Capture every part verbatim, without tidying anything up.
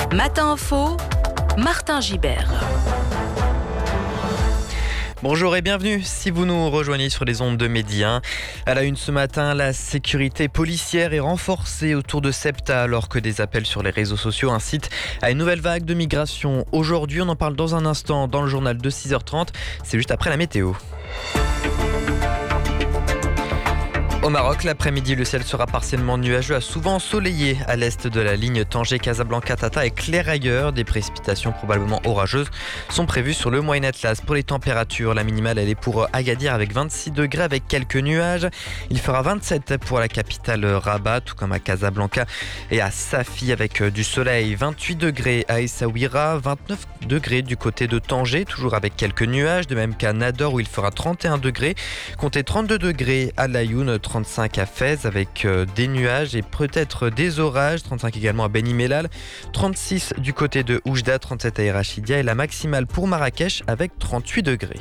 Matin Info, Martin Gibert. Bonjour et bienvenue si vous nous rejoignez sur les ondes de Média. À la une ce matin, la sécurité policière est renforcée autour de Ceuta alors que des appels sur les réseaux sociaux incitent à une nouvelle vague de migration. Aujourd'hui, on en parle dans un instant dans le journal de six heures trente. C'est juste après la météo. Au Maroc, l'après-midi, le ciel sera partiellement nuageux à souvent ensoleillé à l'est de la ligne Tanger-Casablanca-Tata et clair ailleurs. Des précipitations probablement orageuses sont prévues sur le Moyen Atlas. Pour les températures, la minimale elle est pour Agadir avec vingt-six degrés avec quelques nuages. Il fera vingt-sept pour la capitale Rabat, tout comme à Casablanca et à Safi avec du soleil. vingt-huit degrés à Essaouira, vingt-neuf degrés du côté de Tanger, toujours avec quelques nuages. De même qu'à Nador où il fera trente et un degrés. Comptez trente-deux degrés à Laayoune, trente-cinq à Fès avec des nuages et peut-être des orages, trente-cinq également à Beni Mellal, trente-six du côté de Oujda, trente-sept à Erachidia et la maximale pour Marrakech avec trente-huit degrés.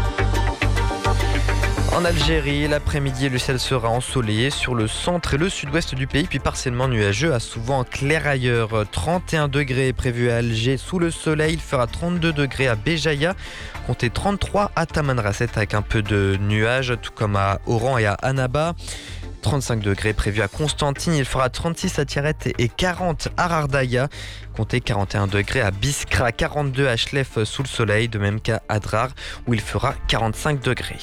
En Algérie, l'après-midi, le ciel sera ensoleillé sur le centre et le sud-ouest du pays, puis partiellement nuageux à souvent clair ailleurs. trente et un degrés prévus à Alger sous le soleil, il fera trente-deux degrés à Béjaïa, comptez trente-trois à Tamanrasset avec un peu de nuages, tout comme à Oran et à Annaba. trente-cinq degrés prévus à Constantine, il fera trente-six à Tiaret et quarante à Rardaya. Comptez quarante et un degrés à Biskra, quarante-deux à Chlef sous le soleil, de même qu'à Adrar où il fera quarante-cinq degrés.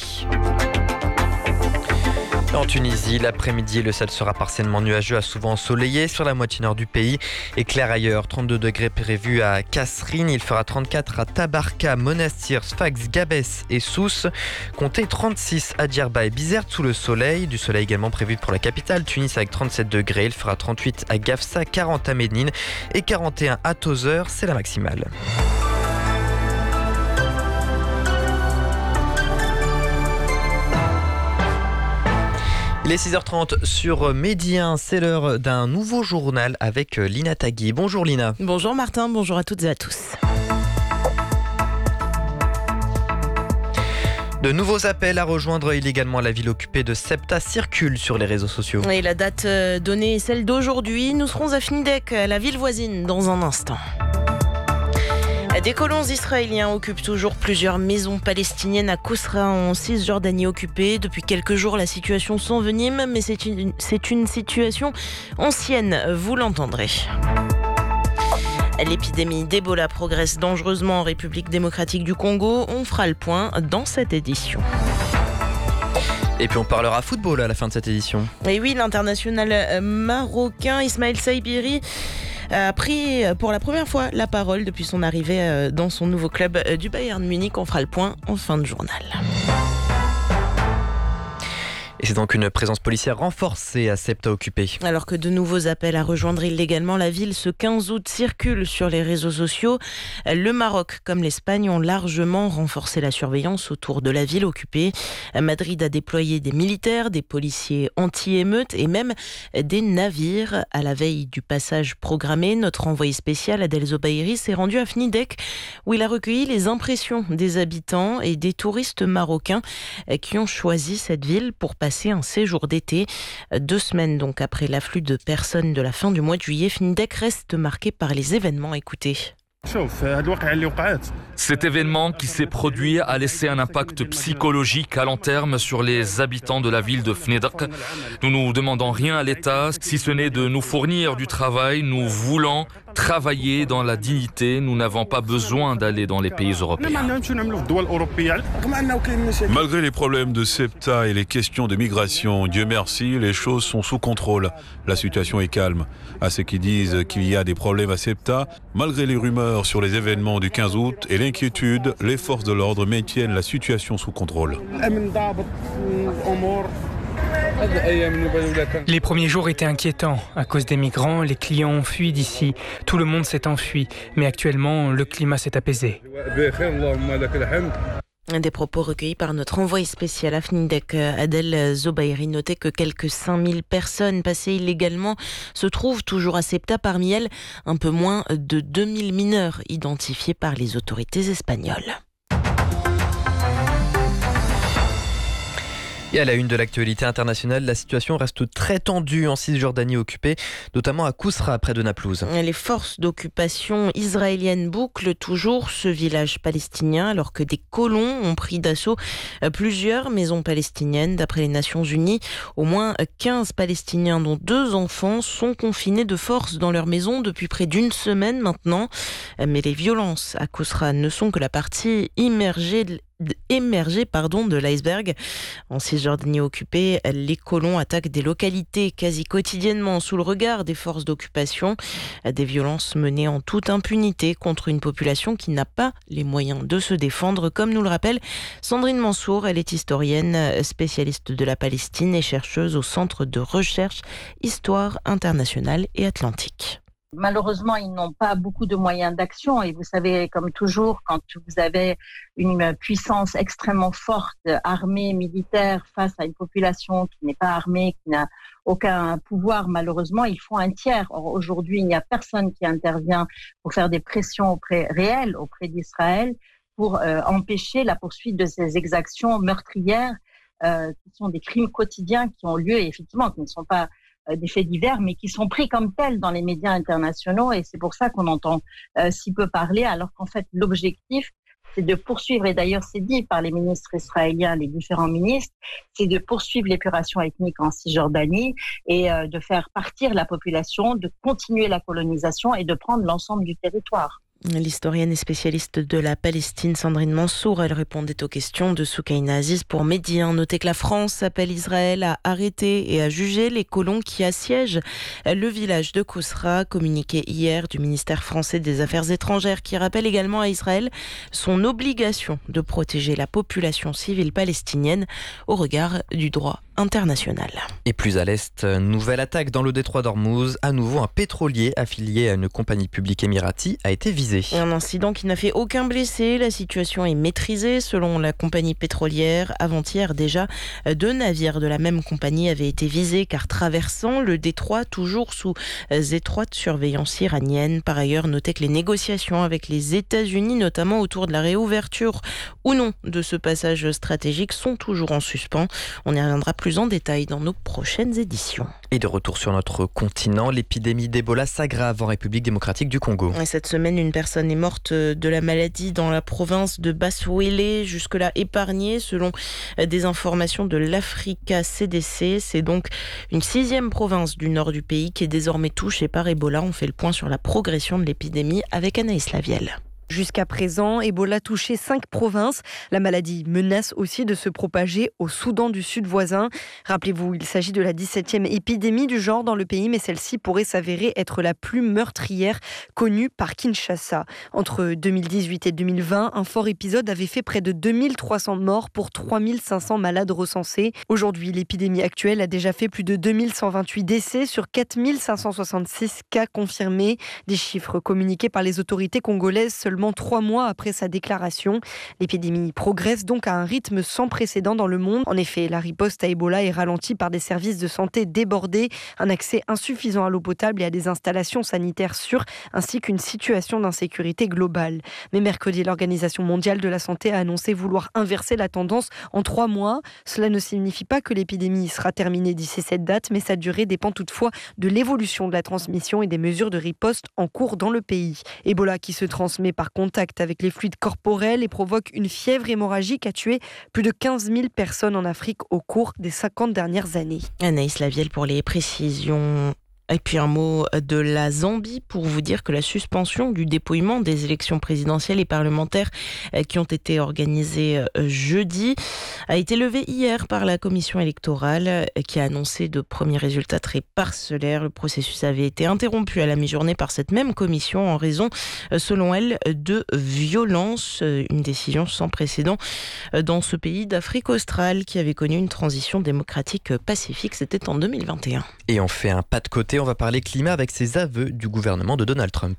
En Tunisie, l'après-midi, le ciel sera partiellement nuageux à souvent ensoleillé sur la moitié nord du pays et clair ailleurs. trente-deux degrés prévus à Kasserine, il fera trente-quatre à Tabarka, Monastir, Sfax, Gabès et Sousse. Comptez trente-six à Djerba et Bizerte sous le soleil. Du soleil également prévu pour la capitale, Tunis avec trente-sept degrés. Il fera trente-huit à Gafsa, quarante à Médine et quarante et un à Tozeur, c'est la maximale. Il est six heures trente sur Média, c'est l'heure d'un nouveau journal avec Lina Tagui. Bonjour Lina. Bonjour Martin, bonjour à toutes et à tous. De nouveaux appels à rejoindre illégalement la ville occupée de Ceuta circulent sur les réseaux sociaux. Et la date donnée est celle d'aujourd'hui. Nous serons à Fnidek, la ville voisine, dans un instant. Des colons israéliens occupent toujours plusieurs maisons palestiniennes à Kousra en Cisjordanie occupée. Depuis quelques jours, la situation s'envenime, mais c'est une, c'est une situation ancienne, vous l'entendrez. L'épidémie d'Ebola progresse dangereusement en République démocratique du Congo. On fera le point dans cette édition. Et puis on parlera football à la fin de cette édition. Et oui, l'international marocain Ismaël Saibiri a pris pour la première fois la parole depuis son arrivée dans son nouveau club du Bayern Munich. On fera le point en fin de journal. Et c'est donc une présence policière renforcée à Ceuta occupée. Alors que de nouveaux appels à rejoindre illégalement la ville ce quinze août circulent sur les réseaux sociaux, le Maroc comme l'Espagne ont largement renforcé la surveillance autour de la ville occupée. Madrid a déployé des militaires, des policiers anti-émeutes et même des navires. À la veille du passage programmé, notre envoyé spécial Adel Zobairi s'est rendu à Fnidek où il a recueilli les impressions des habitants et des touristes marocains qui ont choisi cette ville pour passer un séjour d'été. Deux semaines donc après l'afflux de personnes de la fin du mois de juillet, Fnidek reste marqué par les événements. Écoutez. Cet événement qui s'est produit a laissé un impact psychologique à long terme sur les habitants de la ville de Fnidek. Nous ne demandons rien à l'État, si ce n'est de nous fournir du travail. Nous voulons travailler dans la dignité. Nous n'avons pas besoin d'aller dans les pays européens. Malgré les problèmes de Ceuta et les questions de migration, Dieu merci, les choses sont sous contrôle. La situation est calme. À ceux qui disent qu'il y a des problèmes à Ceuta, malgré les rumeurs sur les événements du quinze août et l'inquiétude, les forces de l'ordre maintiennent la situation sous contrôle. Les premiers jours étaient inquiétants. À cause des migrants, les clients ont fui d'ici. Tout le monde s'est enfui. Mais actuellement, le climat s'est apaisé. Des propos recueillis par notre envoyé spécial à Fnidek, Adel Zobairi. Notez que quelques cinq mille personnes passées illégalement se trouvent toujours à Ceuta. Parmi elles, un peu moins de deux mille mineurs identifiés par les autorités espagnoles. Et à la une de l'actualité internationale, la situation reste très tendue en Cisjordanie occupée, notamment à Kousra, près de Naplouse. Les forces d'occupation israéliennes bouclent toujours ce village palestinien alors que des colons ont pris d'assaut plusieurs maisons palestiniennes. D'après les Nations Unies, au moins quinze Palestiniens, dont deux enfants, sont confinés de force dans leur maison depuis près d'une semaine maintenant. Mais les violences à Kousra ne sont que la partie immergée de émergée pardon, de l'iceberg. En Cisjordanie occupée, les colons attaquent des localités quasi quotidiennement sous le regard des forces d'occupation. Des violences menées en toute impunité contre une population qui n'a pas les moyens de se défendre, comme nous le rappelle Sandrine Mansour. Elle est historienne, spécialiste de la Palestine et chercheuse au Centre de recherche Histoire internationale et atlantique. Malheureusement, ils n'ont pas beaucoup de moyens d'action et vous savez, comme toujours, quand vous avez une puissance extrêmement forte, armée, militaire, face à une population qui n'est pas armée, qui n'a aucun pouvoir, malheureusement, ils font un tiers. Or, aujourd'hui, il n'y a personne qui intervient pour faire des pressions auprès, réelles auprès d'Israël pour euh, empêcher la poursuite de ces exactions meurtrières euh, qui sont des crimes quotidiens qui ont lieu et effectivement qui ne sont pas des faits divers, mais qui sont pris comme tels dans les médias internationaux et c'est pour ça qu'on entend euh, si peu parler, alors qu'en fait l'objectif c'est de poursuivre, et d'ailleurs c'est dit par les ministres israéliens, les différents ministres, c'est de poursuivre l'épuration ethnique en Cisjordanie et euh, de faire partir la population, de continuer la colonisation et de prendre l'ensemble du territoire. L'historienne et spécialiste de la Palestine, Sandrine Mansour, elle répondait aux questions de Soukaina Aziz pour Mehdi. Notez que la France appelle Israël à arrêter et à juger les colons qui assiègent le village de Kousra. Communiqué hier du ministère français des Affaires étrangères qui rappelle également à Israël son obligation de protéger la population civile palestinienne au regard du droit international. Et plus à l'est, nouvelle attaque dans le détroit d'Ormuz. À nouveau, un pétrolier affilié à une compagnie publique émirati a été visé. Un incident qui n'a fait aucun blessé. La situation est maîtrisée selon la compagnie pétrolière. Avant-hier déjà, deux navires de la même compagnie avaient été visés car traversant le détroit toujours sous étroite surveillance iranienne. Par ailleurs, notez que les négociations avec les États-Unis, notamment autour de la réouverture ou non de ce passage stratégique, sont toujours en suspens. On y reviendra plus en détail dans nos prochaines éditions. Et de retour sur notre continent, l'épidémie d'Ebola s'aggrave en République démocratique du Congo. Et cette semaine, une personne est morte de la maladie dans la province de Basse-Wélé, jusque-là épargnée selon des informations de l'Africa C D C. C'est donc une sixième province du nord du pays qui est désormais touchée par Ebola. On fait le point sur la progression de l'épidémie avec Anaïs Lavielle. Jusqu'à présent, Ebola touchait cinq provinces. La maladie menace aussi de se propager au Soudan du Sud voisin. Rappelez-vous, il s'agit de la dix-septième épidémie du genre dans le pays, mais celle-ci pourrait s'avérer être la plus meurtrière connue par Kinshasa. Entre deux mille dix-huit et deux mille vingt, un fort épisode avait fait près de deux mille trois cents morts pour trois mille cinq cents malades recensés. Aujourd'hui, l'épidémie actuelle a déjà fait plus de deux mille cent vingt-huit décès sur quatre mille cinq cent soixante-six cas confirmés. Des chiffres communiqués par les autorités congolaises seulement trois mois après sa déclaration. L'épidémie progresse donc à un rythme sans précédent dans le monde. En effet, la riposte à Ebola est ralentie par des services de santé débordés, un accès insuffisant à l'eau potable et à des installations sanitaires sûres, ainsi qu'une situation d'insécurité globale. Mais mercredi, l'Organisation mondiale de la santé a annoncé vouloir inverser la tendance en trois mois. Cela ne signifie pas que l'épidémie sera terminée d'ici cette date, mais sa durée dépend toutefois de l'évolution de la transmission et des mesures de riposte en cours dans le pays. Ebola qui se transmet par contact avec les fluides corporels et provoque une fièvre hémorragique a tué plus de quinze mille personnes en Afrique au cours des cinquante dernières années. Anaïs Lavielle pour les précisions. Et puis un mot de la Zambie pour vous dire que la suspension du dépouillement des élections présidentielles et parlementaires qui ont été organisées jeudi a été levée hier par la commission électorale qui a annoncé de premiers résultats très parcellaires. Le processus avait été interrompu à la mi-journée par cette même commission en raison, selon elle, de violences. Une décision sans précédent dans ce pays d'Afrique australe qui avait connu une transition démocratique pacifique. C'était en deux mille vingt et un. Et on fait un pas de côté. On va parler climat avec ces aveux du gouvernement de Donald Trump.